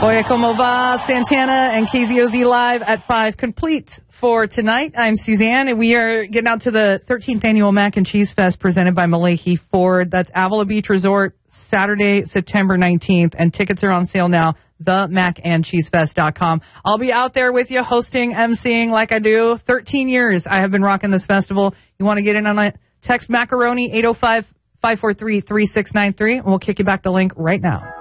Oye, como va? Santana and KZOZ live at 5 complete for tonight. I'm Suzanne, and we are getting out to the 13th annual Mac and Cheese Fest presented by Malahi Ford. That's Avila Beach Resort, Saturday, September 19th, and tickets are on sale now. TheMacandCheeseFest.com. I'll be out there with you, hosting, emceeing like I do. 13 years I have been rocking this festival. You want to get in on it? Text Macaroni 805-543-3693, and we'll kick you back the link right now.